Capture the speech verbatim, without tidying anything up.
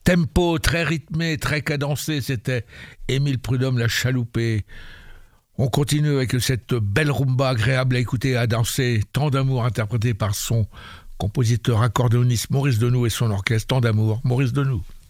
Tempo très rythmé, très cadencé, c'était Émile Prudhomme, La Chaloupée. On continue avec cette belle rumba agréable à écouter et à danser, Tant d'amour interprété par son compositeur accordéoniste Maurice Denou et son orchestre, Tant d'amour, Maurice Denou.